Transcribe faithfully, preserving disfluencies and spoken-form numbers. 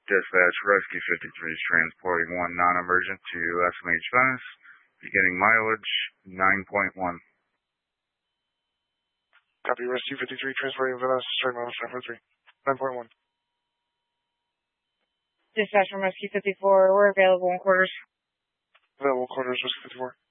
Dispatch, Rescue fifty-three is transporting one non-emergent to S M H Venice, beginning mileage nine point one. Copy, Rescue fifty-three, transporting Venice, starting mileage nine point three. nine point one. Dispatch from Rescue fifty-four, we're available in quarters. Available quarters, Rescue fifty-four.